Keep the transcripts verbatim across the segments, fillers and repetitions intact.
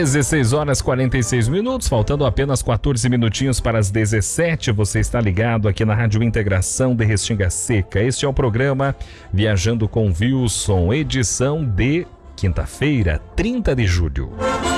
dezesseis horas e quarenta e seis minutos, faltando apenas quatorze minutinhos para as dezessete. Você está ligado aqui na Rádio Integração de Restinga Seca. Este é o programa Viajando com Wilson, edição de quinta-feira, trinta de julho.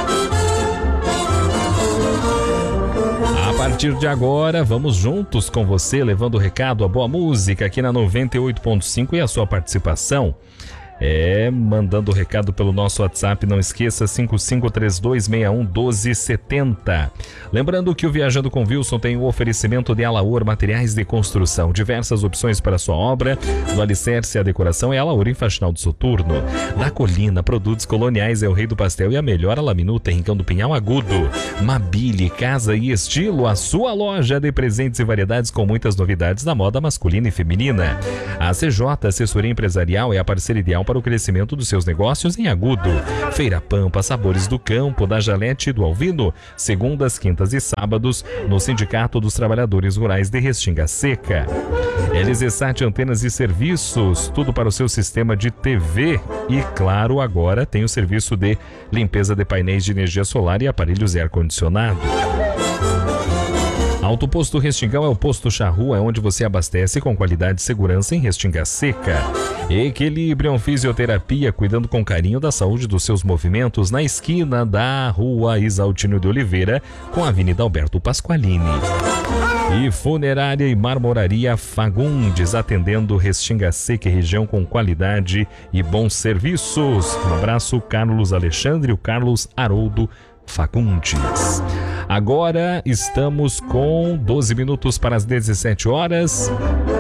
A partir de agora, vamos juntos com você, levando o recado, a boa música aqui na noventa e oito ponto cinco e a sua participação. É, mandando o recado pelo nosso WhatsApp, não esqueça, cinco cinco três dois seis um um doze setenta. Lembrando que o Viajando com Wilson tem o oferecimento de Alaor Materiais de Construção, diversas opções para sua obra, do alicerce à decoração é Alaor em Faxinal do Soturno. Na Colina, produtos coloniais é o Rei do Pastel e a melhor a laminuta em Rincão do Pinhal Agudo. Mabile, casa e estilo, a sua loja de presentes e variedades com muitas novidades da moda masculina e feminina. A C J Assessoria Empresarial é a parceira ideal para o crescimento dos seus negócios em Agudo. Feira Pampa, sabores do campo, da Jalete e do Alvino, segundas, quintas e sábados, no Sindicato dos Trabalhadores Rurais de Restinga Seca. L Z Sat Antenas e Serviços, tudo para o seu sistema de T V. E claro, agora tem o serviço de limpeza de painéis de energia solar e aparelhos de ar-condicionado. Auto Posto Restingão é o Posto Charrua, é onde você abastece com qualidade e segurança em Restinga Seca. Equilibrium Fisioterapia, cuidando com carinho da saúde dos seus movimentos, na esquina da Rua Isaltino de Oliveira, com a Avenida Alberto Pasqualini. E Funerária e Marmoraria Fagundes, atendendo Restinga Seca e região com qualidade e bons serviços. Um abraço, Carlos Alexandre e o Carlos Haroldo Fagundes. Agora estamos com doze minutos para as dezessete horas.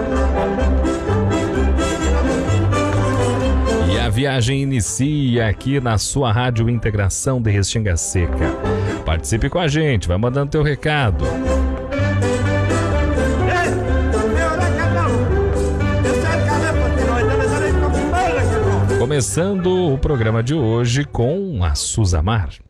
E a viagem inicia aqui na sua Rádio Integração de Restinga Seca. Participe com a gente, vai mandando teu recado. Começando o programa de hoje com a Suzamar.